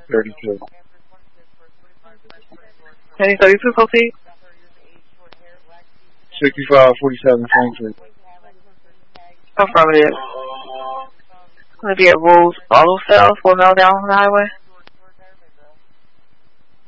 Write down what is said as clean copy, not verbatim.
32. Any 32 proceed? 6547 Franklin. Affirmative. Gonna be at Rules Auto Sales, 4 mile down on the highway.